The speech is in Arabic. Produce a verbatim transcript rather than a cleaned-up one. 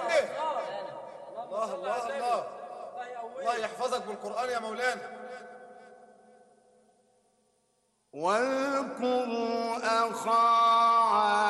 الله الله الله، الله يحفظك بالقرآن يا مولانا. واذكر أخا